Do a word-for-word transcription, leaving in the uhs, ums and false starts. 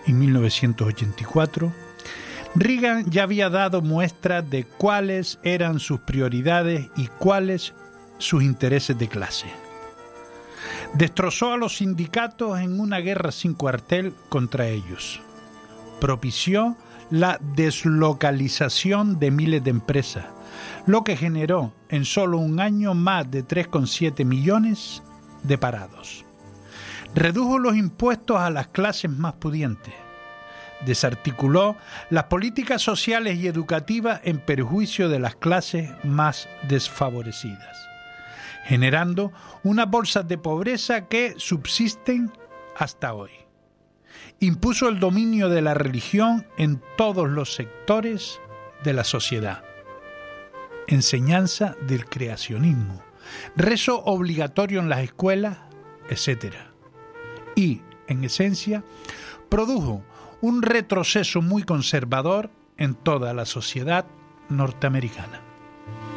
en mil novecientos ochenta y cuatro, Reagan ya había dado muestras de cuáles eran sus prioridades y cuáles sus intereses de clase. Destrozó a los sindicatos en una guerra sin cuartel contra ellos. Propició la deslocalización de miles de empresas, lo que generó en solo un año más de tres coma siete millones de parados. Redujo los impuestos a las clases más pudientes. Desarticuló las políticas sociales y educativas en perjuicio de las clases más desfavorecidas, generando unas bolsas de pobreza que subsisten hasta hoy. Impuso el dominio de la religión en todos los sectores de la sociedad. Enseñanza del creacionismo, rezo obligatorio en las escuelas, etcétera. Y, en esencia, produjo un retroceso muy conservador en toda la sociedad norteamericana.